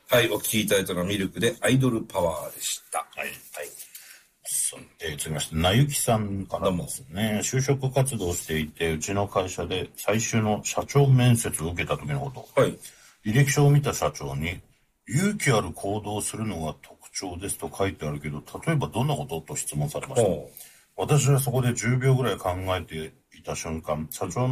はい、お聞きいただいたのはミルクでアイドルパワーでした。 はい。続きまして、なゆきさんからですね。就職活動していて、うちの会社で最終の社長面接を受けた時のこと。 はい。 履歴書を見た社長に、勇気ある行動をするのが特徴ですと書いてあるけど、例えばどんなことと質問されました。私はそこで10秒ぐらい考えていた瞬間、社長の